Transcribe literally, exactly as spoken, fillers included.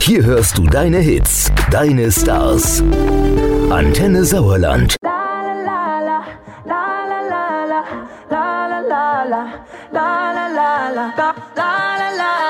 Hier hörst du deine Hits, deine Stars. Antenne Sauerland. La la la la la la la la la la la la la